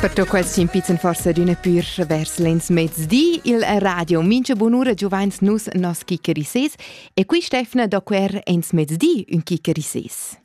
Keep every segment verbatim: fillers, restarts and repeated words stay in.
Per to quels cimpizzen forsa d'una pür vers l'ens mezzdi, il radio mincha bonura giuvains nus nos chiccerises e qui Stefna do quer ens mezzdi un chiccerises.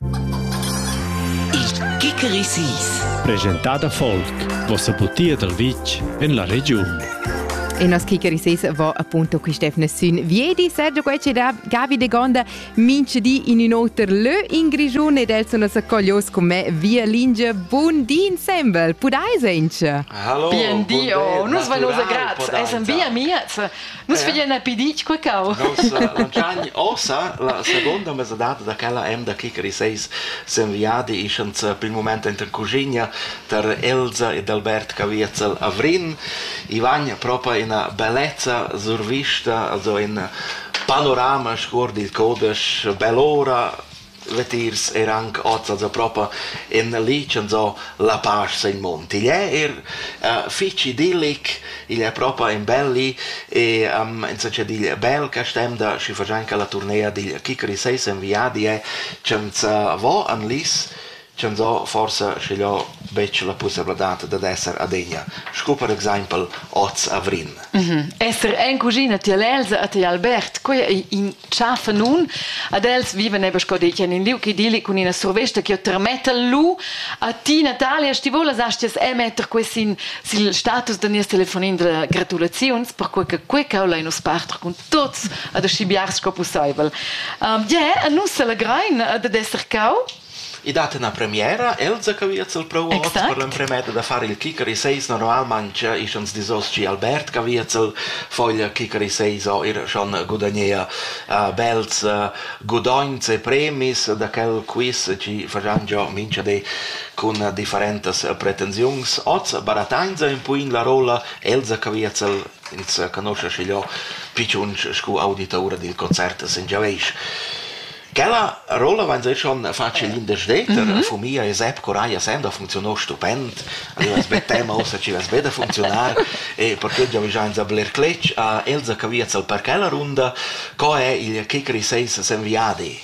Il chiccerises. Presentata folk, vossa butia del Vitg in la regione. E nos chiccerises va appunto qui Stefna Sün Viedi, Sergio Guecci da Gavi de Gonda, mincha di in un otter le in Grigione ed elso nos accoglios con me via Lingia. Buon di insieme, pudai sencha. Hallo. Bien dio, nus vai nos a Graz, es un via miez. Nus Eh. figlia pidic quei cau. Nos lanciagni ossa la seconda mesadata da quella em da chiccerises s'enviadi ischens per momento in cugigna ter Elsa ed Albert Caviezel Avrin. Ivagna proprio in una bellezza survista, also in panorama scordi il codes bell'ora vetirs er anche oz, also proprio in licen so la pace in monti. Il è er uh, fitch idyllic, il è proprio in belli e um, in se c'è di bel che stem da si fa anche la tournea di chiccerises inviati e c'è va an lis c'è so forse ce l'ho beccio la possibilità di essere a degna. Scu per esempio oz Avrin. Mhm. Esser en cugina ti Elsa e ti Albert, quei in Ciaffa nun, ad els viven eben scodetja in liu che dili con una sorvesta che termetta lu a ti Natalia stivola sastes e metter quesin sil status de nies telefonin de gratulazions per quei che quei caula in us parter con tots ad schibiars sco possibile. Um, ja, a nus la grain ad esser cau. I date una premiera, Elsa Caviezel Pro Oz, per l'impremeta da fare il chiccerises normalmente ischens disosci Albert Caviezel, foglia chiccerises o ir schon gudagnea uh, bels uh, gudoins e premis da quel quiz ci facciamo già mince de con differentes pretensions. Oz baratainza in puin la rola Elsa Caviezel ins conosce sciglio picciunc scu auditora del concerto sin giaveisch. Quella rola wenn sie schon facile in der Städter, mm-hmm. Von mir e Sepp Coraia senda funzionò stupend. Also es bet tema ossa ci vas beda funzionar e perché già vi già in Zabler Kletsch a Elsa Caviezel per quella runda co è il chiccerises s'enviadi.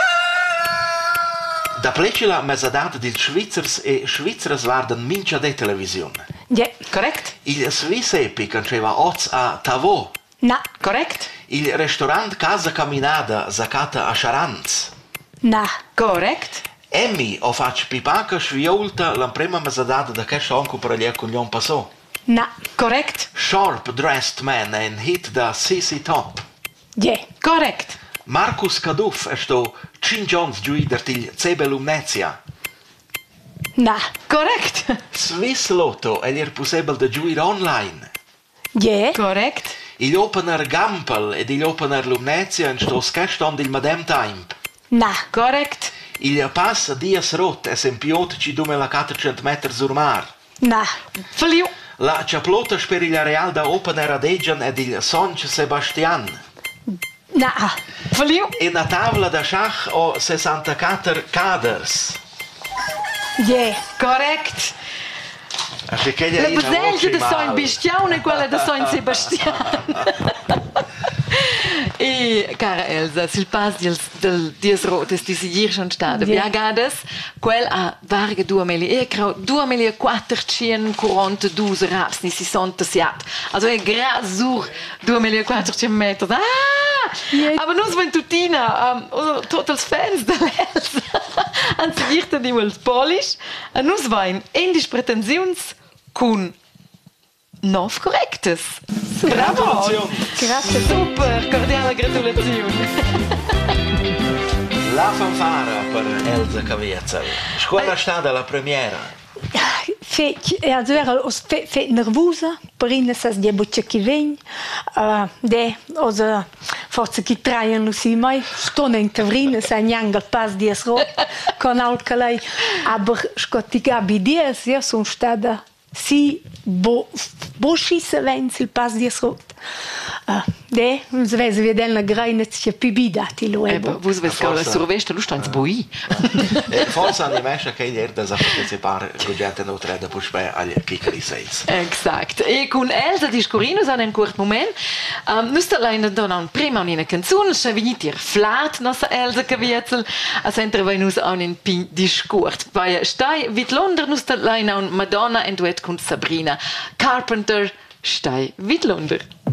Da plecila mezzadata del Schweizers e Schweizers waren mincha de televisione. Ja, Correct? Il Swissepi canceva oz a Tavo. na, Correct? Il ristorante Casa Caminada zacata a Charanz. na, Correct? Emmy o fac pipaca sviolta la prima mezzadata da che sonco per gli con passò. na, Correct? Sharp Dressed Man è un hit da C C Top. ja, Correct? Marcus Caduff è sto Cin Jones giuider til Cebelum Nezia. na, Correct? Swiss Lotto è l'ir possibile da giuire online. ja, Correct? Il opener Gampel ed il opener Lumnezia in sto sketchstand il Madame Time. na, Correct? Il pass Dias Rot è sempiot ci dume la quattrocento metri sur mar. na, Fliu. La ciaplota per il Real da opener ad Egan ed il Sonch Sebastian. na, Fliu. E na tavola da schach o sessantaquattro caders. ja, Correct? Asche che La baselgia de San Bistian e quella de San Sebastian. E, cara Elsa, sil pas del, del dies rotes di sigir schon stade. Ja. Via gades, quel a varga due meli e crau due meli quattrocento quarantadue raps ni sessantasiat. Also e grasur due meli quattrocento metri. Ah! Ja. Aber nus wenn tutina, um, also, totals fans de Elsa. An sigirta di mals polish, a nus vain endis pretensions kun nov correctes. Bravo! grazie, Super, cordiale gratulazione. La fanfara per Elsa Caviezel. Scuola stata la premiera. Fec, e also era os fe, fe nervosa, per ina sas die butche chi vegn, uh, de, also, forse chi traien lo si mai, stone in tavrina, sa njanga pas dies rot, con alcalei, aber scotti gabi dies, ja, son stada si bo, bo schisse wenn sil pas dies rot. Uh, de, uns vese vi den la greina tia pibida ti lo Eh, ebo. vus ves che la survesta lu stanz boi. Forse hanno messo che ieri da partecipare con gente notre da puspe agli Kikari seis. Exact. E con Elsa discorrinos an un curt moment. Um, nus sta lein dona un prima una canzone, scha venit ihr flat nossa Elsa Caviezel, a sempre vai nus an un pin discort. Vai stai vit Londra nus sta lein un Madonna en duet con Sabrina Carpenter. Stai vit Londra.